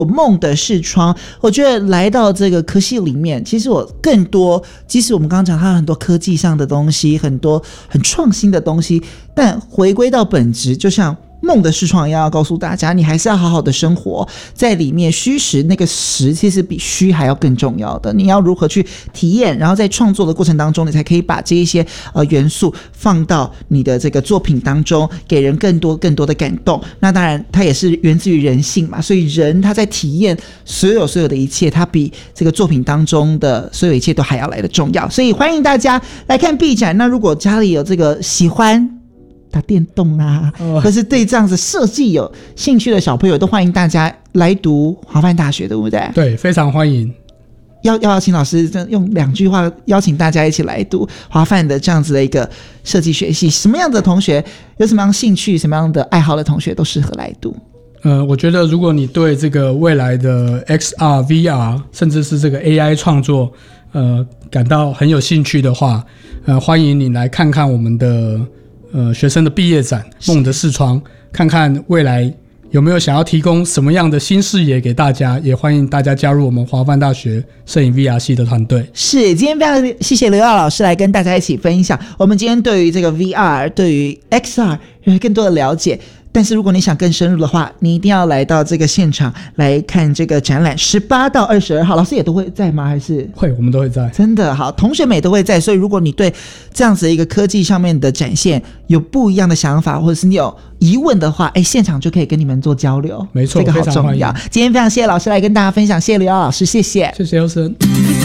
梦的视窗，我觉得来到这个科系里面，其实我更多，即使我们刚刚讲它有很多科技上的东西，很多很创新的东西，但回归到本质，就像梦的视窗一样，要告诉大家，你还是要好好的生活在里面。虚实那个实其实比虚还要更重要的，你要如何去体验，然后在创作的过程当中，你才可以把这一些元素放到你的这个作品当中，给人更多的感动。那当然它也是源自于人性嘛，所以人他在体验所有的一切，他比这个作品当中的所有一切都还要来的重要。所以欢迎大家来看 B 展。那如果家里有这个喜欢打电动啊，或是对这样子设计有兴趣的小朋友，都欢迎大家来读华梵大学，对不对？ 对，非常欢迎。 要请老师用2句话邀请大家一起来读华梵的这样子的一个设计学系。什么样的同学有什么样的兴趣、什么样的爱好的同学都适合来读。 我觉得如果你对这个未来的 XR、VR 甚至是这个 AI 创作感到很有兴趣的话，欢迎你来看看我们的学生的毕业展梦的视窗，看看未来有没有想要提供什么样的新视野给大家，也欢迎大家加入我们华梵大学摄影 VR 系的团队。 是，今天非常谢谢刘耀老师来跟大家一起分享我们今天对于这个 VR 对于 XR 有更多的了解。但是如果你想更深入的话，你一定要来到这个现场来看这个展览，18到22号，老师也都会在吗？还是会，我们都会在。 真的好，同学们也都会在。所以如果你对这样子的一个科技上面的展现有不一样的想法，或者是你有疑问的话，现场就可以跟你们做交流。 没错， 这个好重要。今天非常谢谢老师来跟大家分享，谢谢刘耀老师，谢谢， 谢谢优生。